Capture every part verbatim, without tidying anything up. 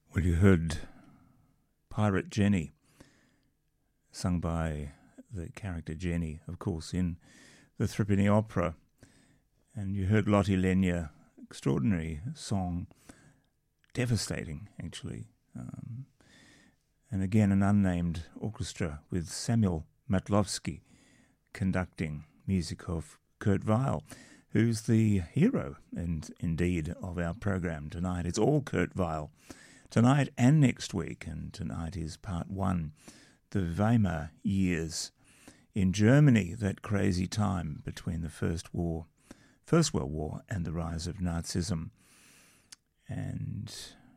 Well, you heard Pirate Jenny, sung by the character Jenny, of course, in the Threepenny Opera. And you heard Lotte Lenya, extraordinary song, devastating, actually. Um, and again, an unnamed orchestra with Samuel Matlowski conducting, music of Kurt Weill, who's the hero, and indeed, of our program tonight. It's all Kurt Weill, tonight and next week, and tonight is part one, the Weimar years in Germany, that crazy time between the First War, First World War and the rise of Nazism. And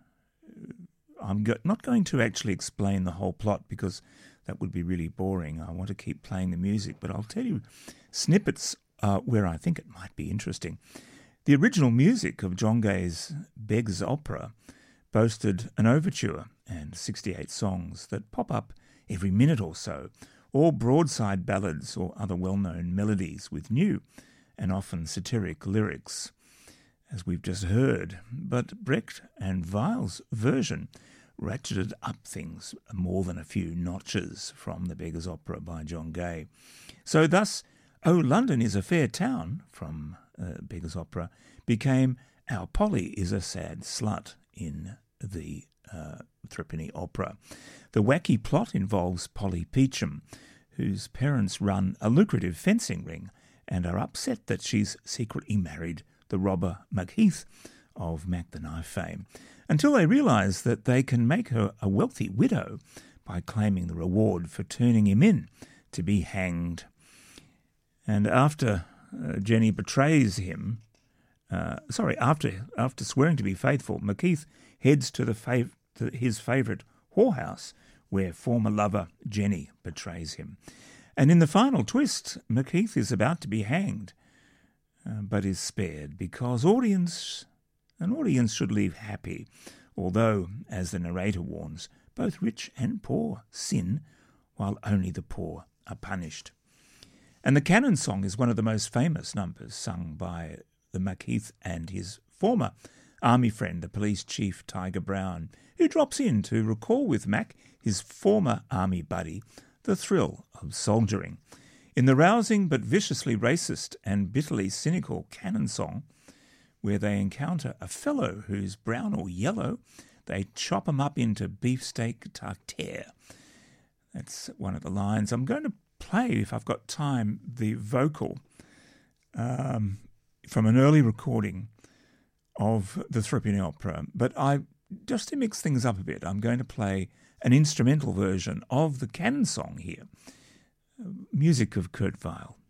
I'm go- not going to actually explain the whole plot because that would be really boring. I want to keep playing the music, but I'll tell you snippets uh, where I think it might be interesting. The original music of John Gay's Beggar's Opera boasted an overture and sixty-eight songs that pop up every minute or so, all broadside ballads or other well-known melodies with new and often satiric lyrics, as we've just heard. But Brecht and Weill's version ratcheted up things more than a few notches from the Beggar's Opera by John Gay. So thus, "Oh, London is a Fair Town" from uh, Beggar's Opera became "Our Polly is a Sad Slut" in the uh, Threepenny Opera. The wacky plot involves Polly Peachum, whose parents run a lucrative fencing ring and are upset that she's secretly married the robber Macheath of Mac the Knife fame, until they realise that they can make her a wealthy widow by claiming the reward for turning him in to be hanged. And after uh, Jenny betrays him, uh, sorry, after after swearing to be faithful, Macheath heads to the fav- to his favourite whorehouse, where former lover Jenny betrays him. And in the final twist, Macheath is about to be hanged, uh, but is spared because audience, an audience should leave happy, although, as the narrator warns, both rich and poor sin, while only the poor are punished. And the Canon Song is one of the most famous numbers sung by the Macheath and his former army friend, the police chief Tiger Brown, who drops in to recall with Mac, his former army buddy, the thrill of soldiering. In the rousing but viciously racist and bitterly cynical Canon Song, where they encounter a fellow who's brown or yellow, they chop him up into beefsteak tartare. That's one of the lines. I'm going to play, if I've got time, the vocal um, from an early recording of the Threepenny Opera, but I just to mix things up a bit, I'm going to play an instrumental version of the Canon Song here, music of Kurt Weill.